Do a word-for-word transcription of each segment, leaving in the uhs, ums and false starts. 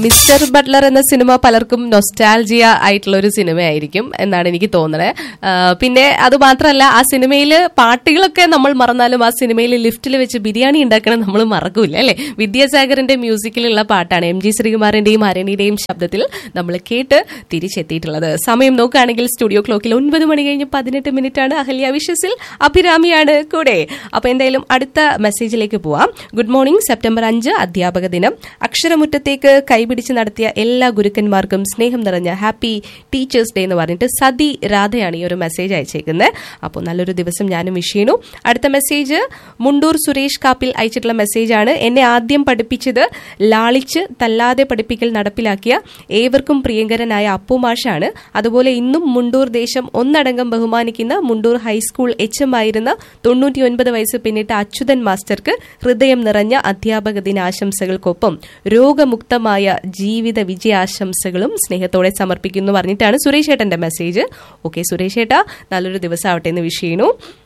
Mister Buttler എന്ന cinema പലർക്കും nostalgia ആയിട്ടുള്ള ഒരു സിനിമയായിരിക്കും എന്നാണ് എനിക്ക് തോന്നുന്നത്. പിന്നെ അത് മാത്രമല്ല, ആ സിനിമയിൽ പാട്ടുകളൊക്കെ നമ്മൾ മറന്നാലും ആ സിനിമയിൽ ലിഫ്റ്റിൽ വെച്ച് ബിരിയാണി ഉണ്ടാക്കണം നമ്മൾ മറക്കൂല അല്ലെ. വിദ്യാസാഗറിന്റെ മ്യൂസിക്കിലുള്ള പാട്ടാണ് എം ജി ശ്രീകുമാറിന്റെയും ഹരണിയുടെയും ശബ്ദത്തിൽ നമ്മൾ കേട്ട് തിരിച്ചെത്തിയിട്ടുള്ളത്. സമയം നോക്കുകയാണെങ്കിൽ സ്റ്റുഡിയോ ക്ലോക്കിൽ ഒൻപത് മണി കഴിഞ്ഞ് പതിനെട്ട് മിനിറ്റ് ആണ്. അഹല്യ വിഷസിൽ അഭിരാമിയാണ് കൂടെ. അപ്പൊ എന്തായാലും അടുത്ത മെസ്സേജിലേക്ക് പോവാം. Good morning. സെപ്റ്റംബർ അഞ്ച് അധ്യാപക ദിനം. അക്ഷരമുറ്റത്തേക്ക് കൈപിടിച്ച് നടത്തിയ എല്ലാ ഗുരുക്കന്മാർക്കും സ്നേഹം നിറഞ്ഞ ഹാപ്പി ടീച്ചേഴ്സ് ഡേ എന്ന് പറഞ്ഞിട്ട് സതി രാധയാണ് ഈ ഒരു മെസ്സേജ് അയച്ചേക്കുന്നത്. അപ്പോൾ നല്ലൊരു ദിവസം ഞാനും വിഷ് ചെയ്യുന്നു. അടുത്ത മെസ്സേജ് മുണ്ടൂർ സുരേഷ് കാപ്പിൽ അയച്ചിട്ടുള്ള മെസ്സേജാണ്. എന്നെ ആദ്യം പഠിപ്പിച്ചത് ലാളിച്ച് തല്ലാതെ പഠിപ്പിക്കൽ നടപ്പിലാക്കിയ ഏവർക്കും പ്രിയങ്കരനായ അപ്പുമാഷാണ്. അതുപോലെ ഇന്നും മുണ്ടൂർ ദേശം ഒന്നടങ്കം ബഹുമാനിക്കുന്ന മുണ്ടൂർ ഹൈസ്കൂൾ എച്ച് എം ആയിരുന്ന തൊണ്ണൂറ്റി ഒൻപത് വയസ്സ് പിന്നിട്ട അച്യുതൻ മാസ്റ്റർക്ക് ഹൃദയം നിറഞ്ഞ അധ്യാപക ദിനാശംസകൾക്കൊപ്പം രോഗമുക്തമായ ജീവിത വിജയാശംസകളും സ്നേഹത്തോടെ സമർപ്പിക്കുന്നു പറഞ്ഞിട്ടാണ് സുരേഷ് ഏട്ടന്റെ മെസ്സേജ്. ഓക്കെ സുരേഷ് ഏട്ടാ, നല്ലൊരു ദിവസം ആവട്ടെ എന്ന് വിഷ് ചെയ്യുന്നു.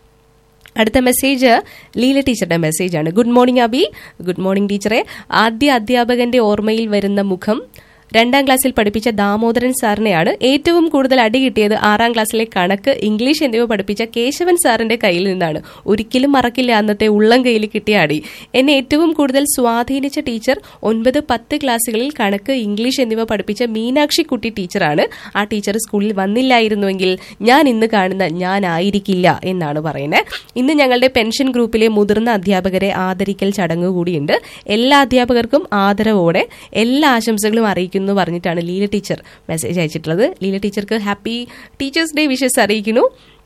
അടുത്ത മെസ്സേജ് ലീല ടീച്ചറുടെ മെസ്സേജാണ്. Good morning Abi. Good morning ടീച്ചറെ. ആദ്യ അധ്യാപകന്റെ ഓർമ്മയിൽ വരുന്ന മുഖം രണ്ടാം ക്ലാസ്സിൽ പഠിപ്പിച്ച ദാമോദരൻ സാറിനെയാണ്. ഏറ്റവും കൂടുതൽ അടി കിട്ടിയത് ആറാം ക്ലാസ്സിലെ കണക്ക്, ഇംഗ്ലീഷ് എന്നിവ പഠിപ്പിച്ച കേശവൻ സാറിന്റെ കയ്യിൽ നിന്നാണ്. ഒരിക്കലും മറക്കില്ല അന്നത്തെ ഉള്ളം കയ്യിൽ കിട്ടിയ അടി. എന്നെ ഏറ്റവും കൂടുതൽ സ്വാധീനിച്ച ടീച്ചർ ഒൻപത് പത്ത് ക്ലാസ്സുകളിൽ കണക്ക്, ഇംഗ്ലീഷ് എന്നിവ പഠിപ്പിച്ച മീനാക്ഷി കുട്ടി ടീച്ചറാണ്. ആ ടീച്ചർ സ്കൂളിൽ വന്നില്ലായിരുന്നുവെങ്കിൽ ഞാൻ ഇന്ന് കാണുന്ന ഞാനായിരിക്കില്ല എന്നാണ് പറയുന്നത്. ഇന്ന് ഞങ്ങളുടെ പെൻഷൻ ഗ്രൂപ്പിലെ മുതിർന്ന അധ്യാപകരെ ആദരിക്കൽ ചടങ്ങ് കൂടിയുണ്ട്. എല്ലാ അധ്യാപകർക്കും ആദരവോടെ എല്ലാ ആശംസകളും അറിയിക്കുന്നു പറഞ്ഞിട്ടാണ് ലീല ടീച്ചർ മെസ്സേജ് അയച്ചിട്ടുള്ളത്. ലീല ടീച്ചർക്ക് ഹാപ്പി ടീച്ചേഴ്സ് ഡേ വിഷസ് അറിയിക്കുന്നു.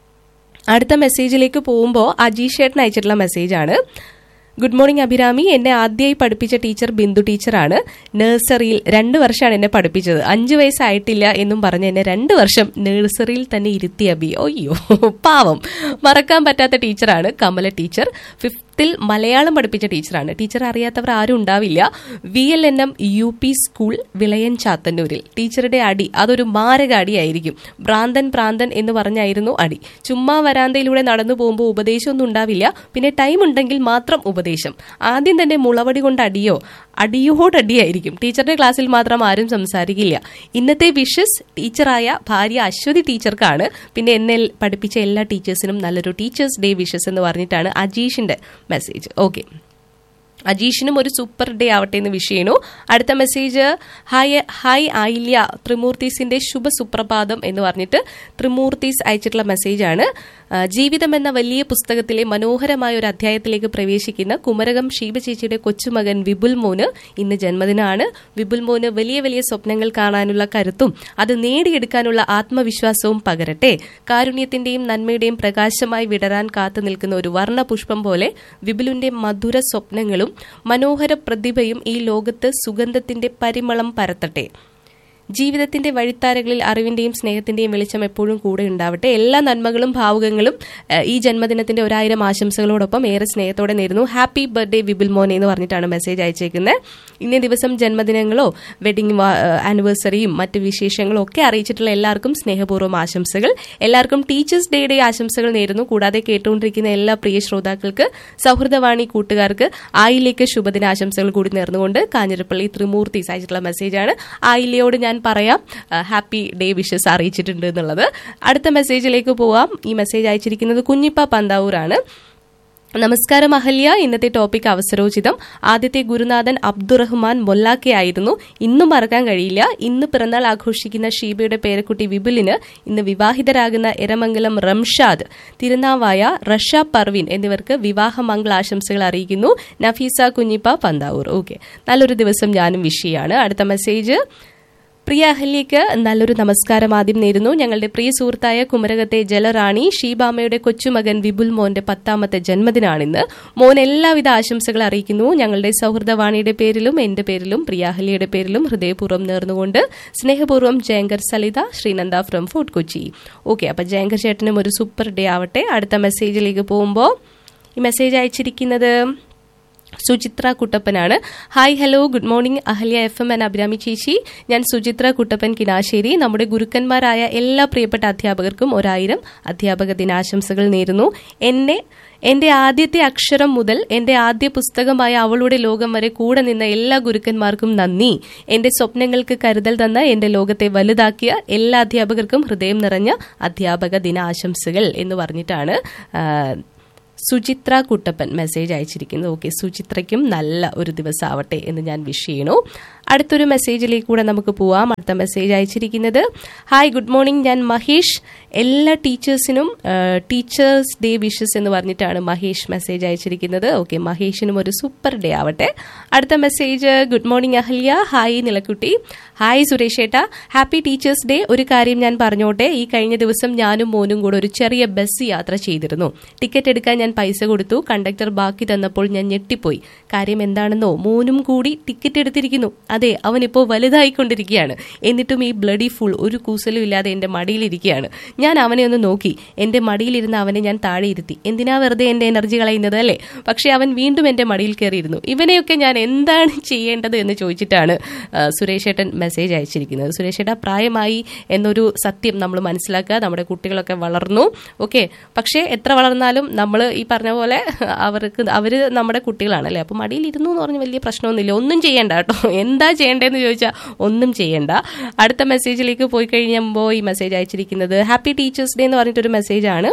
അടുത്ത മെസ്സേജിലേക്ക് പോകുമ്പോൾ അജീഷ് ഏട്ടൻ അയച്ചിട്ടുള്ള മെസ്സേജാണ്. Good morning Abhirami. എന്നെ ആദ്യമായി പഠിപ്പിച്ച ടീച്ചർ ബിന്ദു ടീച്ചറാണ്. നഴ്സറിയിൽ രണ്ട് വർഷമാണ് എന്നെ പഠിപ്പിച്ചത്. അഞ്ചു വയസ്സായിട്ടില്ല എന്നും പറഞ്ഞ് എന്നെ രണ്ട് വർഷം നഴ്സറിയിൽ തന്നെ ഇരുത്തി അബി. ഒയ്യോ പാവം, മറക്കാൻ പറ്റാത്ത ടീച്ചറാണ് കമല ടീച്ചർ. ഫിഫ്ത്തിൽ മലയാളം പഠിപ്പിച്ച ടീച്ചറാണ്. ടീച്ചർ അറിയാത്തവർ ആരും ഉണ്ടാവില്ല. V L N M U P school വിളയൻ ചാത്തന്നൂരിൽ. ടീച്ചറുടെ അടി അതൊരു മാരക അടിയായിരിക്കും. ഭ്രാന്തൻ പ്രാന്തൻ എന്ന് പറഞ്ഞായിരുന്നു അടി. ചുമ്മാ വരാന്തയിലൂടെ നടന്നു പോകുമ്പോൾ ഉപദേശമൊന്നും ഉണ്ടാവില്ല. പിന്നെ ടൈം ഉണ്ടെങ്കിൽ മാത്രം ഉപദേശം. ആദ്യം തന്നെ മുളവടി കൊണ്ട് അടിയോ അടിയോടടിയായിരിക്കും. ടീച്ചറുടെ ക്ലാസ്സിൽ മാത്രം ആരും സംസാരിക്കില്ല. ഇന്നത്തെ വിഷസ് ടീച്ചറായ ഭാര്യ അശ്വതി ടീച്ചർക്കാണ്. പിന്നെ എന്നെ പഠിപ്പിച്ച എല്ലാ ടീച്ചേഴ്സിനും നല്ലൊരു ടീച്ചേഴ്സ് ഡേ വിഷസ് എന്ന് പറഞ്ഞിട്ടാണ് അജീഷിന്റെ മെസ്സേജ്. ഓക്കെ, അജീഷിനും ഒരു സൂപ്പർ ഡേ ആവട്ടെ എന്ന് വിഷ് ചെയ്യുന്നു. അടുത്ത മെസ്സേജ് ഹായ് ഹായ് ആയില്യ ത്രിമൂർത്തീസിന്റെ ശുഭ സുപ്രഭാതം എന്ന് പറഞ്ഞിട്ട് ത്രിമൂർത്തീസ് അയച്ചിട്ടുള്ള മെസ്സേജാണ്. ജീവിതം എന്ന വലിയ പുസ്തകത്തിലെ മനോഹരമായ ഒരു അധ്യായത്തിലേക്ക് പ്രവേശിക്കുന്ന കുമരകം ഷീബ ചേച്ചിയുടെ കൊച്ചുമകൻ വിപുൽ മോന് ഇന്ന് ജന്മദിനമാണ്. വിപുൽ മോന് വലിയ വലിയ സ്വപ്നങ്ങൾ കാണാനുള്ള കരുത്തും അത് നേടിയെടുക്കാനുള്ള ആത്മവിശ്വാസവും പകരട്ടെ. കാരുണ്യത്തിന്റെയും നന്മയുടെയും പ്രകാശമായി വിടരാൻ കാത്തു നിൽക്കുന്ന ഒരു വർണ്ണ പുഷ്പം പോലെ വിപുലിന്റെ മധുര സ്വപ്നങ്ങളും മനോഹര പ്രതിഭയും ഈ ലോകത്ത് സുഗന്ധത്തിന്റെ പരിമളം പരത്തട്ടെ. ജീവിതത്തിന്റെ വഴിത്താരകളിൽ അറിവിന്റെയും സ്നേഹത്തിന്റെയും വെളിച്ചം എപ്പോഴും കൂടെ ഉണ്ടാവട്ടെ. എല്ലാ നന്മകളും ഭാവുകങ്ങളും ഈ ജന്മദിനത്തിന്റെ ഒരായിരം ആശംസകളോടൊപ്പം ഏറെ സ്നേഹത്തോടെ നേരുന്നു. ഹാപ്പി ബർത്ത്ഡേ വിപുൽ മോനെ എന്ന് പറഞ്ഞിട്ടാണ് മെസ്സേജ് അയച്ചേക്കുന്നത്. ഇന്നേ ദിവസം ജന്മദിനങ്ങളോ വെഡിങ് ആനിവേഴ്സറിയും മറ്റ് വിശേഷങ്ങളും ഒക്കെ അറിയിച്ചിട്ടുള്ള എല്ലാവർക്കും സ്നേഹപൂർവ്വം ആശംസകൾ. എല്ലാവർക്കും ടീച്ചേഴ്സ് ഡേയുടെ ആശംസകൾ നേരുന്നു. കൂടാതെ കേട്ടുകൊണ്ടിരിക്കുന്ന എല്ലാ പ്രിയ ശ്രോതാക്കൾക്ക്, സൗഹൃദവാണി കൂട്ടുകാർക്ക് ആയിലേക്ക് ശുഭദിനാശംസകൾ കൂടി നേർന്നുകൊണ്ട് കാഞ്ഞിരപ്പള്ളി ത്രിമൂർത്തീസ് അയച്ചിട്ടുള്ള മെസ്സേജാണ്. ആയില്ലയോട് ഞാൻ പറയാം ഹാപ്പി ഡേ വിഷസ് അറിയിച്ചിട്ടുണ്ട് എന്നുള്ളത്. അടുത്ത മെസ്സേജിലേക്ക് പോവാം. ഈ മെസ്സേജ് അയച്ചിരിക്കുന്നത് കുഞ്ഞിപ്പ പന്താവൂരാണ്. നമസ്കാരം അഹല്യ. ഇന്നത്തെ ടോപ്പിക് അവസരോചിതം. ആദ്യത്തെ ഗുരുനാഥൻ അബ്ദുറഹ്മാൻ മൊല്ലാക്കെ ആയിരുന്നു. ഇന്നും മറക്കാൻ കഴിയില്ല. ഇന്ന് പിറന്നാൾ ആഘോഷിക്കുന്ന ഷീബയുടെ പേരക്കുട്ടി വിപുലിന് ഇന്ന് വിവാഹിതരാകുന്ന എരമംഗലം റംഷാദ്, തിരുനാവായ റഷ പർവീൻ എന്നിവർക്ക് വിവാഹ മംഗളാശംസകൾ അറിയിക്കുന്നു. നഫീസ കുഞ്ഞിപ്പ പന്താവൂർ. ഓക്കെ, നല്ലൊരു ദിവസം ഞാനും വിഷ് ചെയ്യാണ്. അടുത്ത മെസ്സേജ് പ്രിയ അഹല്യയ്ക്ക് നല്ലൊരു നമസ്കാരം ആദ്യം നേരുന്നു. ഞങ്ങളുടെ പ്രിയ സുഹൃത്തായ കുമരകത്തെ ജലറാണി ഷീബാമയുടെ കൊച്ചുമകൻ വിപുൽ മോന്റെ പത്താമത്തെ ജന്മദിനാണിന്ന്. മോൻ എല്ലാവിധ ആശംസകൾ അറിയിക്കുന്നു. ഞങ്ങളുടെ സൗഹൃദവാണിയുടെ പേരിലും എന്റെ പേരിലും പ്രിയ അഹല്യയുടെ പേരിലും ഹൃദയപൂർവ്വം നേർന്നുകൊണ്ട് സ്നേഹപൂർവ്വം Jayakar Salitha Sreenanda from fort Kochi. Okay, അപ്പൊ ജയങ്കർ ചേട്ടനും ഒരു സൂപ്പർ ഡേ ആവട്ടെ. അടുത്ത മെസ്സേജിലേക്ക് പോകുമ്പോൾ ഈ മെസ്സേജ് അയച്ചിരിക്കുന്നത് Suchitra കുട്ടപ്പനാണ്. Hi hello good morning Ahalya F M and Abhirami ചേച്ചി. ഞാൻ സുചിത്ര കുട്ടപ്പൻ കിനാശ്ശേരി. നമ്മുടെ ഗുരുക്കന്മാരായ എല്ലാ പ്രിയപ്പെട്ട അധ്യാപകർക്കും ഒരായിരം അധ്യാപക ദിനാശംസകൾ നേരുന്നു. എന്നെ എന്റെ ആദ്യത്തെ അക്ഷരം മുതൽ എന്റെ ആദ്യ പുസ്തകമായ അവളുടെ ലോകം വരെ കൂടെ നിന്ന എല്ലാ ഗുരുക്കന്മാർക്കും നന്ദി. എന്റെ സ്വപ്നങ്ങൾക്ക് കരുതൽ തന്ന എന്റെ ലോകത്തെ വലുതാക്കിയ എല്ലാ അധ്യാപകർക്കും ഹൃദയം നിറഞ്ഞ അധ്യാപക ദിനാശംസകൾ എന്ന് പറഞ്ഞിട്ടാണ് സുചിത്ര കുട്ടപ്പൻ മെസ്സേജ് അയച്ചിരിക്കുന്നത്. ഓക്കെ, സുചിത്രയ്ക്കും നല്ല ഒരു ദിവസം ആവട്ടെ എന്ന് ഞാൻ വിഷ് ചെയ്യണു. അടുത്തൊരു മെസ്സേജിലേക്ക് കൂടെ നമുക്ക് പോവാം. അടുത്ത മെസ്സേജ് അയച്ചിരിക്കുന്നത്, ഹായ് ഗുഡ് മോർണിംഗ്, ഞാൻ മഹേഷ്. എല്ലാ ടീച്ചേഴ്സിനും ടീച്ചേഴ്സ് ഡേ വിഷസ് എന്ന് പറഞ്ഞിട്ടാണ് മഹേഷ് മെസ്സേജ് അയച്ചിരിക്കുന്നത്. ഓക്കെ, മഹേഷിനും ഒരു സൂപ്പർ ഡേ ആവട്ടെ. അടുത്ത message, good morning Ahalya. Hi നിലക്കുട്ടി. Hi Suresh ഏട്ടാ, ഹാപ്പി ടീച്ചേഴ്സ് ഡേ. ഒരു കാര്യം ഞാൻ പറഞ്ഞോട്ടെ, ഈ കഴിഞ്ഞ ദിവസം ഞാനും മോനും കൂടെ ഒരു ചെറിയ ബസ് യാത്ര ചെയ്തിരുന്നു. ടിക്കറ്റ് എടുക്കാൻ ഞാൻ പൈസ കൊടുത്തു. കണ്ടക്ടർ ബാക്കി തന്നപ്പോൾ ഞാൻ ഞെട്ടിപ്പോയി. കാര്യം എന്താണെന്നോ, മോനും കൂടി ടിക്കറ്റ് എടുത്തിരിക്കുന്നു. അതെ, അവനിപ്പോൾ വലുതായിക്കൊണ്ടിരിക്കുകയാണ്. എന്നിട്ടും ഈ ബ്ലഡി ഫുൾ ഒരു കൂസലും ഇല്ലാതെ എന്റെ മടിയിലിരിക്കുകയാണ്. ഞാൻ അവനെ ഒന്ന് നോക്കി. എന്റെ മടിയിലിരുന്ന അവനെ ഞാൻ താഴെ ഇരുത്തി. എന്തിനാ വെറുതെ എന്റെ എനർജി കളയുന്നത് അല്ലേ? പക്ഷെ അവൻ വീണ്ടും എന്റെ മടിയിൽ കയറിയിരുന്നു. ഇവനെയൊക്കെ ഞാൻ എന്താണ് ചെയ്യേണ്ടത് എന്ന് ചോദിച്ചിട്ടാണ് സുരേഷ് ഏട്ടൻ മെസ്സേജ് അയച്ചിരിക്കുന്നത്. സുരേഷ് ഏട്ടാ, പ്രായമായി എന്നൊരു സത്യം നമ്മൾ മനസ്സിലാക്കുക. നമ്മുടെ കുട്ടികളൊക്കെ വളർന്നു. ഓക്കെ, പക്ഷേ എത്ര വളർന്നാലും നമ്മൾ ഈ പറഞ്ഞ പോലെ അവർക്ക് അവര് നമ്മുടെ കുട്ടികളാണല്ലേ. അപ്പൊ മടിയിലിരുന്നു എന്ന് പറഞ്ഞ് വലിയ പ്രശ്നമൊന്നുമില്ല. ഒന്നും ചെയ്യണ്ട കേട്ടോ. എന്താ ചെയ്യേണ്ടതെന്ന് ചോദിച്ചാൽ ഒന്നും ചെയ്യണ്ട. അടുത്ത മെസ്സേജിലേക്ക് പോയി കഴിയുമ്പോൾ ഈ മെസ്സേജ് അയച്ചിരിക്കുന്നത് ഹാപ്പി ടീച്ചേഴ്സ് ഡേ എന്ന് പറഞ്ഞിട്ടൊരു മെസ്സേജാണ്.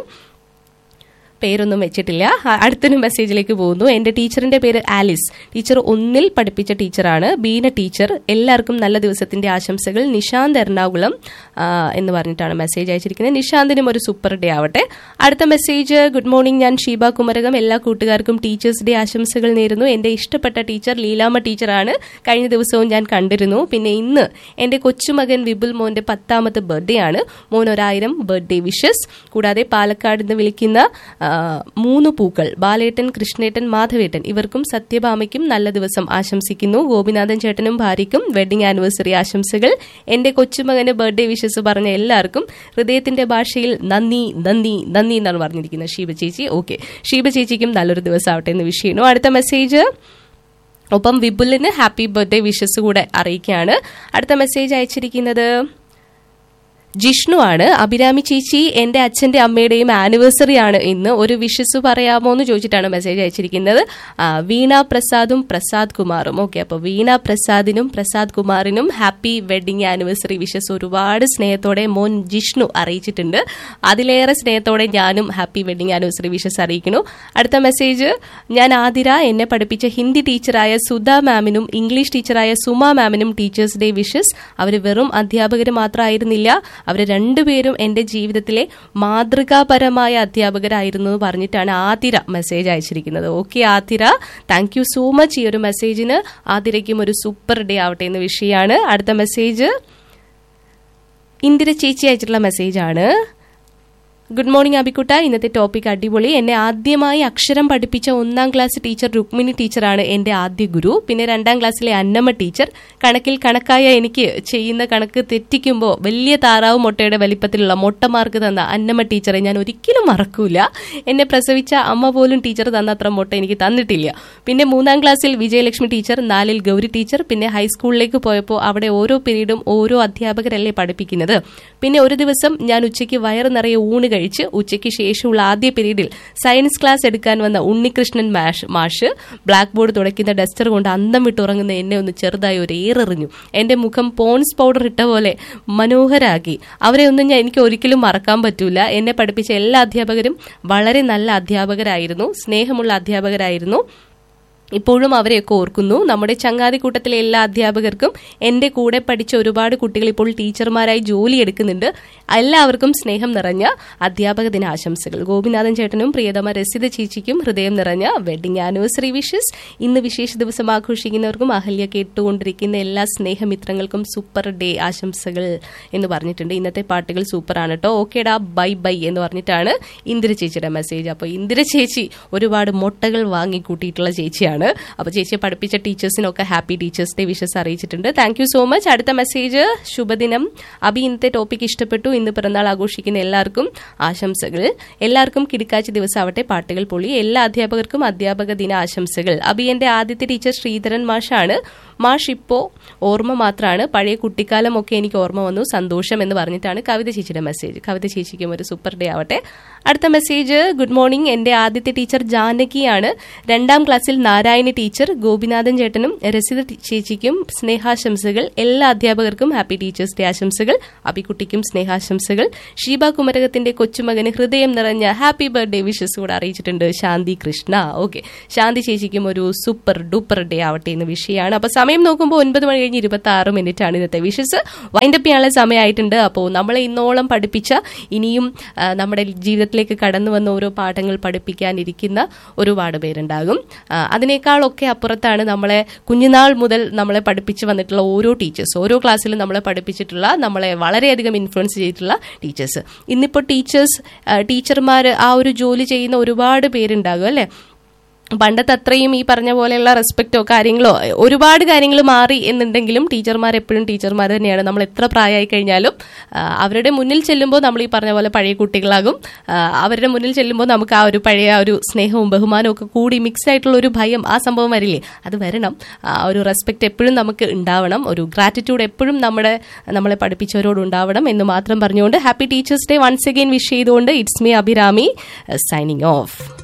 പേരൊന്നും വെച്ചിട്ടില്ല. അടുത്തൊരു മെസ്സേജിലേക്ക് പോകുന്നു. എന്റെ ടീച്ചറിന്റെ പേര് ആലിസ്. ടീച്ചർ ഒന്നിൽ പഠിപ്പിച്ച ടീച്ചറാണ്. ബീന ടീച്ചർ. എല്ലാവർക്കും നല്ല ദിവസത്തിന്റെ ആശംസകൾ. നിശാന്ത് എറണാകുളം എന്ന് പറഞ്ഞിട്ടാണ് മെസ്സേജ് അയച്ചിരിക്കുന്നത്. നിശാന്തിനും ഒരു സൂപ്പർ ഡേ ആവട്ടെ. അടുത്ത മെസ്സേജ്, ഗുഡ് മോർണിംഗ്, ഞാൻ ഷീബ കുമരകം. എല്ലാ കൂട്ടുകാർക്കും ടീച്ചേഴ്സ് ഡേ ആശംസകൾ നേരുന്നു. എന്റെ ഇഷ്ടപ്പെട്ട ടീച്ചർ ലീലാമ്മ ടീച്ചറാണ്. കഴിഞ്ഞ ദിവസവും ഞാൻ കണ്ടിരുന്നു. പിന്നെ ഇന്ന് എന്റെ കൊച്ചുമകൻ വിപുൽ മോന്റെ പത്താമത്തെ ബർത്ത്ഡേ ആണ്. മോൻ ഒരായിരം ബർത്ത്ഡേ വിഷസ്. കൂടാതെ പാലക്കാട് നിന്ന് വിളിക്കുന്ന മൂന്ന് പൂക്കൾ ബാലേട്ടൻ, കൃഷ്ണേട്ടൻ, മാധവേട്ടൻ ഇവർക്കും സത്യഭാമയ്ക്കും നല്ല ദിവസം ആശംസിക്കുന്നു. ഗോപിനാഥൻ ചേട്ടനും ഭാര്യയ്ക്കും വെഡിങ് ആനിവേഴ്സറി ആശംസകൾ. എന്റെ കൊച്ചുമകന് ബർത്ത്ഡേ വിഷസ് പറഞ്ഞ എല്ലാവർക്കും ഹൃദയത്തിന്റെ ഭാഷയിൽ നന്ദി നന്ദി നന്ദി എന്നാണ് പറഞ്ഞിരിക്കുന്നത് ഷീബ ചേച്ചി. ഓക്കെ, ഷീബ ചേച്ചിക്കും നല്ലൊരു ദിവസം ആവട്ടെ എന്ന് വിഷ് ചെയ്യുന്നു. അടുത്ത മെസ്സേജ്, ഒപ്പം വിപുലിന് ഹാപ്പി ബർത്ത്ഡേ വിഷസ് കൂടെ അറിയിക്കുകയാണ്. അടുത്ത മെസ്സേജ് അയച്ചിരിക്കുന്നത് ജിഷ്ണു ആണ്. അഭിരാമി ചേച്ചി, എന്റെ അച്ഛന്റെ അമ്മയുടെയും ആനിവേഴ്സറി ആണ് ഇന്ന്. ഒരു വിഷസ് പറയാമോ എന്ന് ചോദിച്ചിട്ടാണ് മെസ്സേജ് അയച്ചിരിക്കുന്നത്. വീണ പ്രസാദും പ്രസാദ് കുമാറും. ഓക്കെ, അപ്പൊ വീണ പ്രസാദിനും Prasad കുമാറിനും happy wedding anniversary wishes ഒരുപാട് സ്നേഹത്തോടെ മോൻ ജിഷ്ണു അറിയിച്ചിട്ടുണ്ട്. അതിലേറെ സ്നേഹത്തോടെ ഞാനും ഹാപ്പി വെഡിങ് ആനിവേഴ്സറി വിഷസ് അറിയിക്കുന്നു. അടുത്ത മെസ്സേജ്, ഞാൻ ആതിര. എന്നെ പഠിപ്പിച്ച Hindi ടീച്ചറായ Sudha മാമിനും English ടീച്ചറായ Suma മാമിനും teachers day wishes. അവര് വെറും അധ്യാപകർ മാത്രമായിരുന്നില്ല, അവർ രണ്ടുപേരും എന്റെ ജീവിതത്തിലെ മാതൃകാപരമായ അധ്യാപകരായിരുന്നു എന്ന് പറഞ്ഞിട്ടാണ് ആതിര മെസ്സേജ് അയച്ചിരിക്കുന്നത്. Okay Athira, thank you so much ഈ ഒരു മെസ്സേജിന്. ആതിരയ്ക്കും ഒരു സൂപ്പർ ഡേ ആവട്ടെ എന്ന് വിഷയമാണ്. അടുത്ത മെസ്സേജ് ഇന്ദിര ചേച്ചി അയച്ചിട്ടുള്ള മെസ്സേജാണ്. Good morning അബിക്കുട്ട. ഇന്നത്തെ ടോപ്പിക് അടിപൊളി. എന്നെ ആദ്യമായി അക്ഷരം പഠിപ്പിച്ച ഒന്നാം ക്ലാസ് ടീച്ചർ രുക്മിണി ടീച്ചറാണ് എന്റെ ആദ്യ ഗുരു. പിന്നെ രണ്ടാം ക്ലാസ്സിലെ അന്നമ്മ ടീച്ചർ. കണക്കിൽ കണക്കായ എനിക്ക് ചെയ്യുന്ന കണക്ക് തെറ്റിക്കുമ്പോൾ വലിയ താറാവ് മുട്ടയുടെ വലിപ്പത്തിലുള്ള മുട്ടമാർക്ക് തന്ന അന്നമ്മ ടീച്ചറെ ഞാൻ ഒരിക്കലും മറക്കൂല. എന്നെ പ്രസവിച്ച അമ്മ പോലും ടീച്ചർ തന്ന അത്ര മുട്ട എനിക്ക് തന്നിട്ടില്ല. പിന്നെ മൂന്നാം ക്ലാസ്സിൽ വിജയലക്ഷ്മി ടീച്ചർ, നാലിൽ ഗൗരി ടീച്ചർ. പിന്നെ ഹൈസ്കൂളിലേക്ക് പോയപ്പോൾ അവിടെ ഓരോ പീരീഡും ഓരോ അധ്യാപകരല്ലേ പഠിപ്പിക്കുന്നത്. പിന്നെ ഒരു ദിവസം ഞാൻ ഉച്ചയ്ക്ക് വയറ് നിറയെ ഊണ് കഴിച്ച് ഉച്ചയ്ക്ക് ശേഷമുള്ള ആദ്യ പീരീഡിൽ സയൻസ് ക്ലാസ് എടുക്കാൻ വന്ന ഉണ്ണികൃഷ്ണൻ മാഷ് ബ്ലാക്ക് ബോർഡ് തുടയ്ക്കുന്ന ഡസ്റ്റർ കൊണ്ട് അന്തം വിട്ടുറങ്ങുന്ന എന്നെ ഒന്ന് ചെറുതായി ഒരു ഏറെറിഞ്ഞു. എന്റെ മുഖം പോൺസ് പൗഡർ ഇട്ട പോലെ മനോഹരാക്കി. അവരെ ഒന്നും ഞാൻ എനിക്ക് ഒരിക്കലും മറക്കാൻ പറ്റൂല. എന്നെ പഠിപ്പിച്ച എല്ലാ അധ്യാപകരും വളരെ നല്ല അധ്യാപകരായിരുന്നു, സ്നേഹമുള്ള അധ്യാപകരായിരുന്നു. ഇപ്പോഴും അവരെയൊക്കെ ഓർക്കുന്നു. നമ്മുടെ ചങ്ങാതിക്കൂട്ടത്തിലെ എല്ലാ അധ്യാപകർക്കും എന്റെ കൂടെ പഠിച്ച ഒരുപാട് കുട്ടികൾ ഇപ്പോൾ ടീച്ചർമാരായി ജോലി എടുക്കുന്നുണ്ട്. എല്ലാവർക്കും സ്നേഹം നിറഞ്ഞ അധ്യാപക ദിനാശംസകൾ. ഗോപിനാഥൻ ചേട്ടനും പ്രിയതമ രസിത ചേച്ചിക്കും ഹൃദയം നിറഞ്ഞ വെഡിങ് ആനിവേഴ്സറി വിഷസ്. ഇന്ന് വിശേഷ ദിവസം ആഘോഷിക്കുന്നവർക്കും അഹല്യ കേട്ടുകൊണ്ടിരിക്കുന്ന എല്ലാ സ്നേഹമിത്രങ്ങൾക്കും സൂപ്പർ ഡേ ആശംസകൾ എന്ന് പറഞ്ഞിട്ടുണ്ട്. ഇന്നത്തെ പാട്ടുകൾ സൂപ്പറാണ് കേട്ടോ. ഓക്കേടാ, ബൈ ബൈ എന്ന് പറഞ്ഞിട്ടാണ് ഇന്ദിര ചേച്ചിയുടെ മെസ്സേജ്. അപ്പോൾ ഇന്ദിര ചേച്ചി ഒരുപാട് മുട്ടകൾ വാങ്ങിക്കൂട്ടിയിട്ടുള്ള ചേച്ചിയാണ്. തന്നെയാണ്. അപ്പോൾ ചേച്ചിയെ പഠിപ്പിച്ച ടീച്ചേഴ്സിനൊക്കെ ഹാപ്പി ടീച്ചേഴ്സ് ഡേ വിഷസ് അറിയിച്ചിട്ടുണ്ട്. Thank you so much. അടുത്ത മെസ്സേജ്, ശുഭദിനം അബി, ഇന്നത്തെ ടോപ്പിക് ഇഷ്ടപ്പെട്ടു. ഇന്ന് പിറന്നാൾ ആഘോഷിക്കുന്ന എല്ലാവർക്കും ആശംസകൾ. എല്ലാവർക്കും കിടക്കാഴ്ച ദിവസമാവട്ടെ, പാട്ടുകൾ പൊളി. എല്ലാ അധ്യാപകർക്കും അധ്യാപക ദിന ആശംസകൾ. അബി എന്റെ ആദ്യത്തെ ടീച്ചർ ശ്രീധരൻ മാഷാണ്. മാഷ് ഇപ്പോ ഓർമ്മ മാത്രമാണ്, പഴയ കുട്ടിക്കാലം ഒക്കെ എനിക്ക് ഓർമ്മ വന്നു, സന്തോഷം എന്ന് പറഞ്ഞിട്ടാണ് കവിത ചേച്ചിയുടെ മെസ്സേജ്. കവിത ചേച്ചിക്കും ഒരു സൂപ്പർ ഡേ ആവട്ടെ. അടുത്ത മെസ്സേജ്, ഗുഡ് മോർണിംഗ്, എന്റെ ആദ്യത്തെ ടീച്ചർ ജാനകിയാണ്. രണ്ടാം ക്ലാസ്സിൽ നാരായണി ടീച്ചർ, ഗോപിനാഥൻ ചേട്ടനും രസിത ചേച്ചിക്കും സ്നേഹാശംസകൾ. എല്ലാ അധ്യാപകർക്കും ഹാപ്പി ടീച്ചേഴ്സ് ഡേ ആശംസകൾ. അബിക്കുട്ടിക്കും സ്നേഹാശംസകൾ. ഷീബ കുമരകത്തിന്റെ കൊച്ചുമകന് ഹൃദയം നിറഞ്ഞ ഹാപ്പി ബർത്ത്ഡേ വിഷസ് കൂടെ അറിയിച്ചിട്ടുണ്ട് ശാന്തി കൃഷ്ണ. ഓക്കെ, ശാന്തി ചേച്ചിക്കും ഒരു സൂപ്പർ ഡൂപ്പർ ഡേ ആവട്ടെ എന്ന് വിഷയമാണ്. അപ്പൊ സമയം നോക്കുമ്പോൾ ഒൻപത് മണി കഴിഞ്ഞ് ഇരുപത്തി ആറ് മിനിറ്റ് ആണ് ഇന്നത്തെ വിഷസ്. വൈൻഡപ്പ് ചെയ്യാനുള്ള സമയമായിട്ടുണ്ട്. അപ്പോൾ നമ്മളെ ഇന്നോളം പഠിപ്പിച്ച, ഇനിയും നമ്മുടെ ജീവിതത്തിലേക്ക് കടന്നു വന്ന ഓരോ പാഠങ്ങൾ പഠിപ്പിക്കാനിരിക്കുന്ന ഒരുപാട് പേരുണ്ടാകും. അതിനേക്കാളൊക്കെ അപ്പുറത്താണ് നമ്മളെ കുഞ്ഞുനാൾ മുതൽ നമ്മളെ പഠിപ്പിച്ച് വന്നിട്ടുള്ള ഓരോ ടീച്ചേഴ്സ്, ഓരോ ക്ലാസ്സിലും നമ്മളെ പഠിപ്പിച്ചിട്ടുള്ള, നമ്മളെ വളരെയധികം ഇൻഫ്ലുവൻസ് ചെയ്തിട്ടുള്ള ടീച്ചേഴ്സ്. ഇന്നിപ്പോൾ ടീച്ചേഴ്സ് ടീച്ചർമാർ ആ ഒരു ജോലി ചെയ്യുന്ന ഒരുപാട് പേരുണ്ടാകും അല്ലേ. പണ്ടത്തെ അത്രയും ഈ പറഞ്ഞ പോലെയുള്ള റെസ്പെക്റ്റോ കാര്യങ്ങളോ ഒരുപാട് കാര്യങ്ങൾ മാറി എന്നുണ്ടെങ്കിലും ടീച്ചർമാർ എപ്പോഴും ടീച്ചർമാർ തന്നെയാണ്. നമ്മൾ എത്ര പ്രായമായി കഴിഞ്ഞാലും അവരുടെ മുന്നിൽ ചെല്ലുമ്പോൾ നമ്മൾ ഈ പറഞ്ഞ പോലെ പഴയ കുട്ടികളാകും. അവരുടെ മുന്നിൽ ചെല്ലുമ്പോൾ നമുക്ക് ആ ഒരു പഴയ ഒരു സ്നേഹവും ബഹുമാനവും ഒക്കെ കൂടി മിക്സ് ആയിട്ടുള്ള ഒരു ഭയം, ആ സംഭവം വരില്ലേ, അത് വരണം. ആ ഒരു റെസ്പെക്റ്റ് എപ്പോഴും നമുക്ക് ഉണ്ടാവണം. ഒരു ഗ്രാറ്റിറ്റ്യൂഡ് എപ്പോഴും നമ്മുടെ നമ്മളെ പഠിപ്പിച്ചവരോട് ഉണ്ടാവണം എന്ന് മാത്രം പറഞ്ഞുകൊണ്ട് happy teachers day once again wish ചെയ്തുകൊണ്ട് it's me Abhirami signing off.